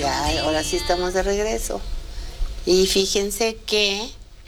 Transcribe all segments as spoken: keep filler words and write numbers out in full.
ya, ahora sí estamos de regreso. Y fíjense que,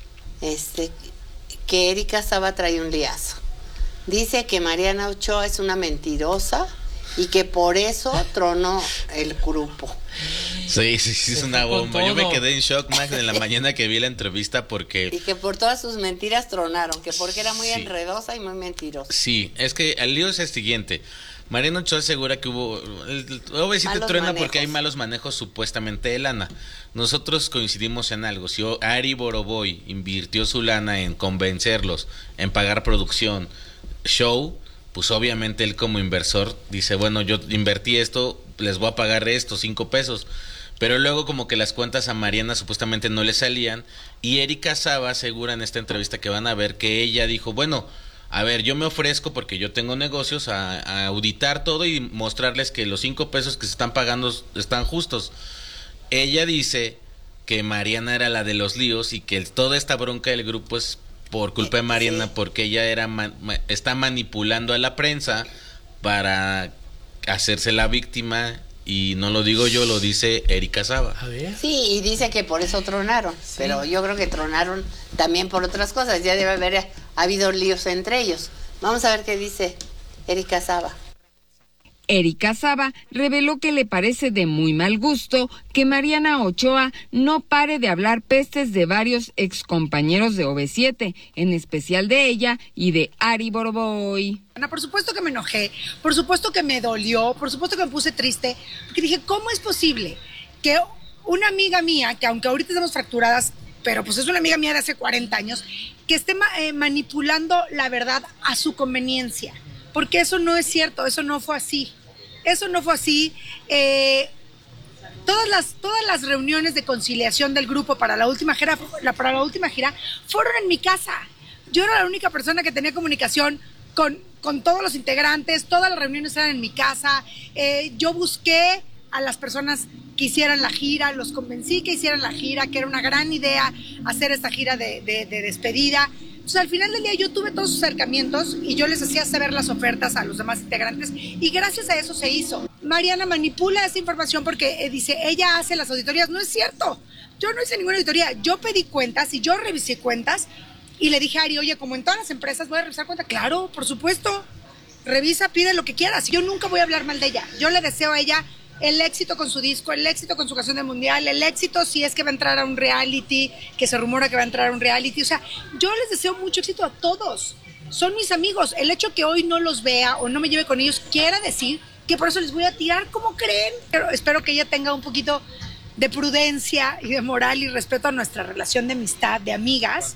este, que Erika Saba trae un liazo. Dice que Mariana Ochoa es una mentirosa y que por eso tronó el grupo. Sí, sí, sí, es una bomba. Yo me quedé en shock, Max, en la mañana que vi la entrevista porque... Y que por todas sus mentiras tronaron, que porque era muy sí. enredosa y muy mentirosa. Sí, es que el lío es el siguiente. Mariana Ochoa asegura que hubo... El O V siete truena manejos. Porque hay malos manejos supuestamente de lana. Nosotros coincidimos en algo. Si Ari Boroboy invirtió su lana en convencerlos, en pagar producción, show, pues obviamente él como inversor dice, bueno, yo invertí esto, les voy a pagar esto, cinco pesos. Pero luego como que las cuentas a Mariana supuestamente no le salían. Y Erika Saba asegura en esta entrevista que van a ver que ella dijo, bueno, a ver, yo me ofrezco porque yo tengo negocios a, a auditar todo y mostrarles que los cinco pesos que se están pagando están justos. Ella dice que Mariana era la de los líos y que toda esta bronca del grupo es por culpa de Mariana, sí. Porque ella era man, está manipulando a la prensa para hacerse la víctima. Y no lo digo yo, lo dice Erika Saba. A ver. Sí, y dice que por eso tronaron, sí. Pero yo creo que tronaron también por otras cosas. Ya debe haber habido líos entre ellos. Vamos a ver qué dice Erika Saba. Erika Saba reveló que le parece de muy mal gusto que Mariana Ochoa no pare de hablar pestes de varios excompañeros de O V siete, en especial de ella y de Ari Boroboy. Por supuesto que me enojé, por supuesto que me dolió, por supuesto que me puse triste, porque dije, ¿cómo es posible que una amiga mía, que aunque ahorita estamos fracturadas, pero pues es una amiga mía de hace cuarenta años, que esté ma- eh, manipulando la verdad a su conveniencia? Porque eso no es cierto, eso no fue así. Eso no fue así. Eh, todas las todas las reuniones de conciliación del grupo para la última gira, la, para la última gira fueron en mi casa. Yo era la única persona que tenía comunicación con, con todos los integrantes. Todas las reuniones eran en mi casa. Eh, yo busqué a las personas que hicieran la gira, los convencí que hicieran la gira, que era una gran idea hacer esta gira de, de, de despedida. Entonces, al final del día yo tuve todos sus acercamientos y yo les hacía saber las ofertas a los demás integrantes y gracias a eso se hizo. Mariana manipula esa información porque eh, dice, ella hace las auditorías. No es cierto, yo no hice ninguna auditoría, yo pedí cuentas y yo revisé cuentas y le dije a Ari, oye, como en todas las empresas voy a revisar cuentas. Claro, por supuesto, revisa, pide lo que quieras, yo nunca voy a hablar mal de ella. Yo le deseo a ella el éxito con su disco, el éxito con su canción del mundial, el éxito si es que va a entrar a un reality, que se rumora que va a entrar a un reality. O sea, yo les deseo mucho éxito a todos. Son mis amigos. El hecho que hoy no los vea o no me lleve con ellos quiere decir que por eso les voy a tirar. ¿Cómo creen? Pero espero que ella tenga un poquito de prudencia y de moral y respeto a nuestra relación de amistad, de amigas,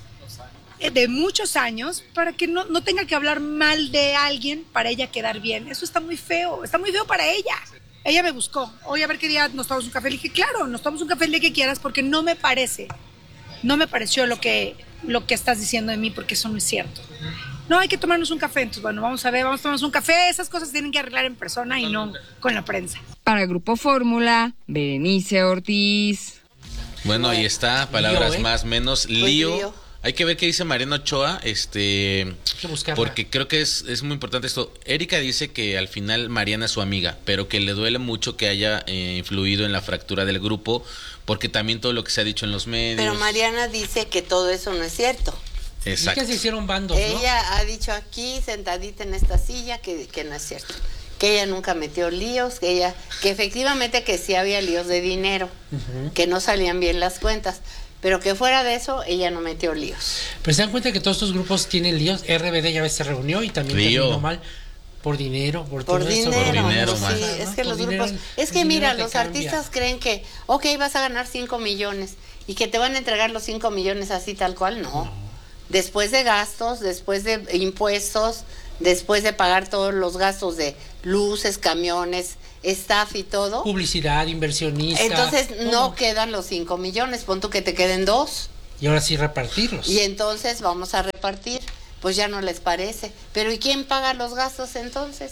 de muchos años, para que no, no tenga que hablar mal de alguien para ella quedar bien. Eso está muy feo, está muy feo para ella. Ella me buscó, oye, a ver qué día nos tomamos un café. Le dije, claro, nos tomamos un café el día que quieras, porque no me parece, no me pareció lo que, lo que estás diciendo de mí, porque eso no es cierto. No, hay que tomarnos un café. Entonces, bueno, vamos a ver, vamos a tomarnos un café. Esas cosas tienen que arreglar en persona y no con la prensa. Para Grupo Fórmula, Berenice Ortiz. Bueno, ahí está, palabras lío, ¿eh? más menos, Pues lío. lío. Hay que ver qué dice Mariana Ochoa, este, porque creo que es, es muy importante esto. Erika dice que al final Mariana es su amiga, pero que le duele mucho que haya eh, influido en la fractura del grupo, porque también todo lo que se ha dicho en los medios. Pero Mariana dice que todo eso no es cierto. Exacto. Y que se hicieron bandos, ¿no? Ella ha dicho aquí, sentadita en esta silla, que, que no es cierto. Que ella nunca metió líos, que ella, que efectivamente que sí había líos de dinero, uh-huh. que no salían bien las cuentas. Pero que fuera de eso, ella no metió líos. Pero se dan cuenta que todos estos grupos tienen líos. R B D ya ves se reunió y también Lío. terminó mal. Por dinero, por, por todo dinero, eso. Por dinero, sí, más. es que Por los dinero, grupos, es que el mira, dinero los te cambia. artistas creen que, ok, vas a ganar cinco millones y que te van a entregar los cinco millones así tal cual, no. no. Después de gastos, después de impuestos, después de pagar todos los gastos de luces, camiones, staff y todo. Publicidad, inversionista. Entonces todo. no quedan los cinco millones, pon tú que te queden dos. Y ahora sí repartirlos. Y entonces vamos a repartir, pues ya no les parece. Pero ¿y quién paga los gastos entonces?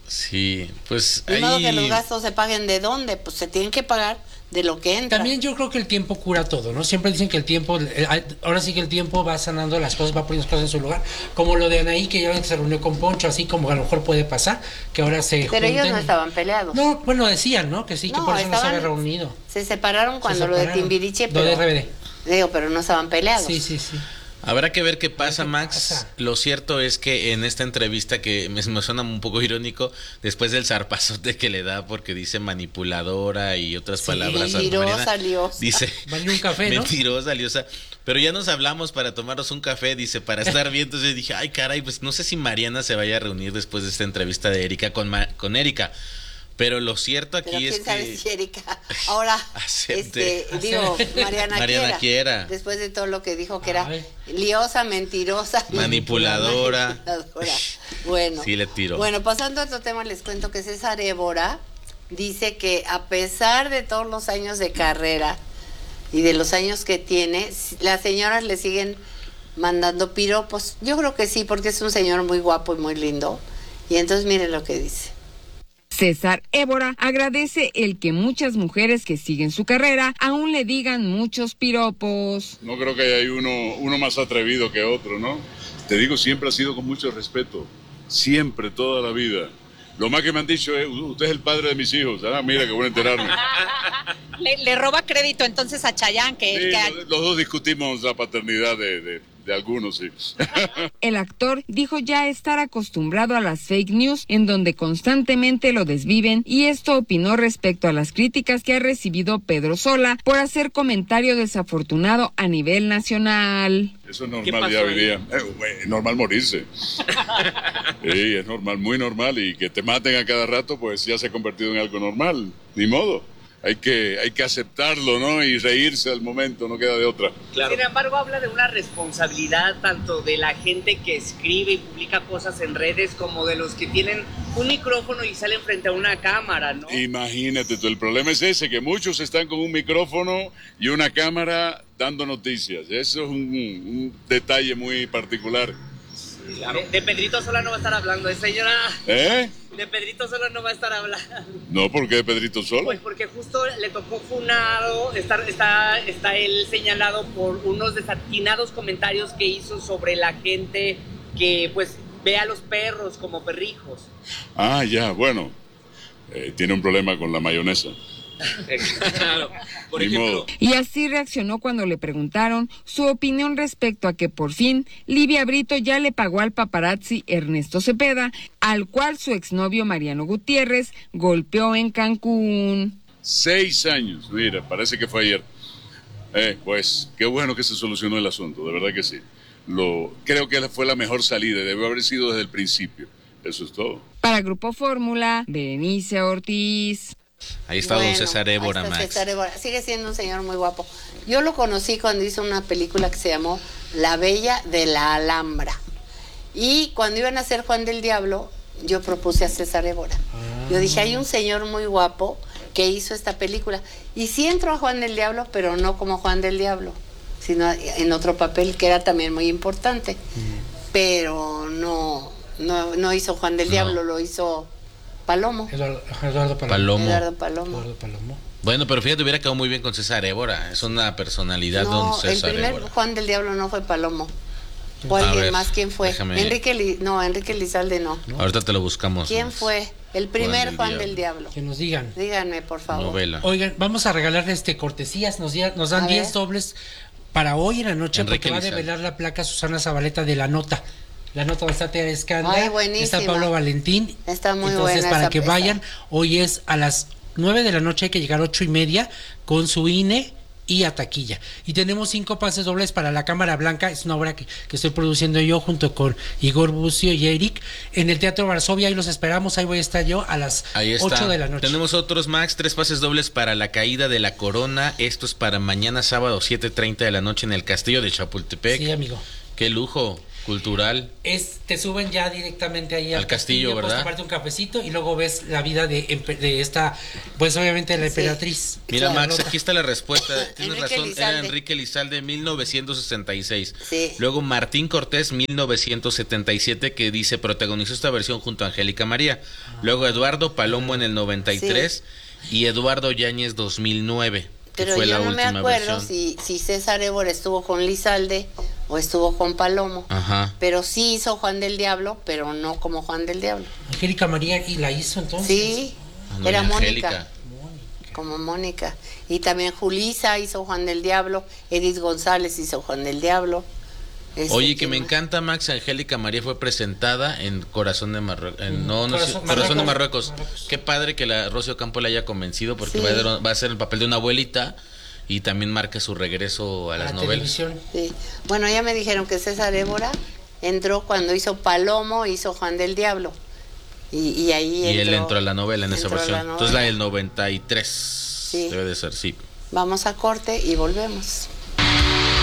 Sí, pues De ahí... modo que los gastos se paguen de dónde, pues se tienen que pagar de lo que entra. También yo creo que el tiempo cura todo, ¿no? Siempre dicen que el tiempo, eh, ahora sí que el tiempo va sanando las cosas, va poniendo las cosas en su lugar. Como lo de Anaí, que ya ven que se reunió con Poncho, así como a lo mejor puede pasar, que ahora se Pero junten. ellos no estaban peleados. No, bueno, decían, ¿no? Que sí, que No, por eso no se estaban- había reunido. Se separaron cuando Se lo de separaron. Timbiriche, Lo pero... de R B D. Digo, pero no estaban peleados. Sí, sí, sí. Habrá que ver qué pasa, Max. pasa? Lo cierto es que en esta entrevista, que me, me suena un poco irónico, después del zarpazote que le da porque dice manipuladora y otras Sí, palabras a mentirosa, Mariana, liosa. dice Vale un café, ¿no? mentirosa, liosa. Pero ya nos hablamos para tomarnos un café, dice, para estar bien. Entonces dije, ay, caray, pues no sé si Mariana se vaya a reunir después de esta entrevista de Erika con, Ma- con Erika. Pero lo cierto aquí Pero es quién sabe que... si Erika ahora, Acepte. este, digo, Mariana, Mariana quiera, quiera. después de todo lo que dijo que era Ay. liosa, mentirosa, Manipuladora. manipuladora. Bueno, Sí le tiró. bueno, pasando a otro tema, les cuento que César Évora dice que a pesar de todos los años de carrera y de los años que tiene, las señoras le siguen mandando piropos. Yo creo que sí, porque es un señor muy guapo y muy lindo. Y entonces miren lo que dice. César Évora agradece el que muchas mujeres que siguen su carrera aún le digan muchos piropos. No creo que haya uno, uno más atrevido que otro, ¿no? Te digo, siempre ha sido con mucho respeto. Siempre, toda la vida. Lo más que me han dicho es, usted es el padre de mis hijos. Ah, mira, qué bueno enterarme. Le, le roba crédito entonces a Chayanne, que, Sí, que los, los dos discutimos la paternidad de, de, de algunos, sí. El actor dijo ya estar acostumbrado a las fake news en donde constantemente lo desviven y esto opinó respecto a las críticas que ha recibido Pedro Sola por hacer comentario desafortunado a nivel nacional. Eso es normal ya hoy día. Eh, es normal morirse. Sí, es normal, muy normal. Y que te maten a cada rato, pues ya se ha convertido en algo normal. Ni modo. Hay que, hay que aceptarlo, ¿no? Y reírse al momento, no queda de otra. Claro. Sin embargo, habla de una responsabilidad tanto de la gente que escribe y publica cosas en redes como de los que tienen un micrófono y salen frente a una cámara, ¿no? Imagínate tú, el problema es ese, que muchos están con un micrófono y una cámara dando noticias. Eso es un, un detalle muy particular. Claro. De, de Pedrito Sola no va a estar hablando, ¿eh, señora? ¿Eh? De Pedrito Sola no va a estar hablando. No, ¿por qué Pedrito Sola? Pues porque justo le tocó funado, está, está, está él señalado por unos desatinados comentarios que hizo sobre la gente que pues ve a los perros como perrijos. Ah, ya, bueno. Eh, tiene un problema con la mayonesa. Claro. Por Ni ejemplo, modo. Y así reaccionó cuando le preguntaron su opinión respecto a que por fin Livia Brito ya le pagó al paparazzi Ernesto Cepeda, al cual su exnovio Mariano Gutiérrez golpeó en Cancún. Seis años, mira, parece que fue ayer. Eh, pues, qué bueno que se solucionó el asunto, de verdad que sí. Lo, creo que fue la mejor salida, debe haber sido desde el principio. Eso es todo. Para Grupo Fórmula, Berenice Ortiz. Ahí está Bueno, don César Évora, ahí está Max. César Évora. Sigue siendo un señor muy guapo. Yo lo conocí cuando hizo una película que se llamó La Bella de la Alhambra. Y cuando iban a hacer Juan del Diablo, yo propuse a César Évora. Yo dije, hay un señor muy guapo que hizo esta película. Y sí entró a Juan del Diablo, pero no como Juan del Diablo, sino en otro papel que era también muy importante. Pero no, no, no hizo Juan del No. Diablo, lo hizo Palomo. Eduardo, Eduardo Palomo. Palomo. Eduardo Palomo. Eduardo Palomo. Bueno, pero fíjate, hubiera quedado muy bien con César Évora. Es una personalidad, No, don el César primer Évora. Juan del Diablo no fue Palomo. Fue A alguien ver, más. ¿Quién fue? déjame- Enrique Li- no, Enrique Lizalde no. Ahorita te lo buscamos. ¿Quién Max. fue? El primer del Juan Diablo. del Diablo. Que nos digan. Díganme, por favor. Novela. Oigan, vamos a regalarle este cortesías, nos, di- nos dan A ver. diez dobles para hoy en la noche Enrique porque va a Lizalde. develar la placa Susana Zabaleta de La Nota. La Nota donde está Tere Escanda, Ay, buenísima. está Pablo Valentín. Está muy Entonces, buena para esa- que esa. vayan, hoy es a las nueve de la noche, hay que llegar a ocho y media con su I N E y a taquilla. Y tenemos cinco pases dobles para La Cámara Blanca, es una obra que, que estoy produciendo yo junto con Igor Bucio y Eric, en el Teatro Varsovia, ahí los esperamos, ahí voy a estar yo a las Ahí está. ocho de la noche. Tenemos otros, Max, tres pases dobles para la caída de la corona. Esto es para mañana sábado, siete treinta de la noche en el Castillo de Chapultepec. Sí, amigo. Qué lujo. cultural. Es, te suben ya directamente ahí al, al castillo, castillo, ¿verdad? Pues tomarte un cafecito y luego ves la vida de, de esta, pues obviamente la emperatriz. Sí. Mira, claro, Max, aquí está la respuesta. Tienes Enrique razón, Lizalde. Era Enrique Lizalde, mil novecientos sesenta y seis. Sí. Luego Martín Cortés, mil novecientos setenta y siete, que dice protagonizó esta versión junto a Angélica María. Ah. Luego Eduardo Palomo en el noventa y tres sí. y Eduardo Yáñez dos mil nueve. Pero fue yo la no última me acuerdo versión. si, si César Évora estuvo con Lizalde o estuvo con Palomo. Ajá. Pero sí hizo Juan del Diablo, pero no como Juan del Diablo. Angélica María y la hizo entonces. Sí, no, era Angélica. Mónica. Como Mónica. Y también Julisa hizo Juan del Diablo, Edith González hizo Juan del Diablo. Este, Oye, que me más? encanta, Max, Angélica María fue presentada en Corazón de Marruecos. En, no, no, Corazón, Corazón de Marruecos. Marruecos. Qué padre que la Rocío Campo la haya convencido porque sí. va, a, va a hacer el papel de una abuelita y también marca su regreso a, a las novelas. Sí. Bueno, ya me dijeron que César Évora entró cuando hizo Palomo, hizo Juan del Diablo. Y, y ahí y entró, él entró a la novela en esa versión. La Entonces la del noventa y tres sí. debe de ser, sí. Vamos a corte y volvemos.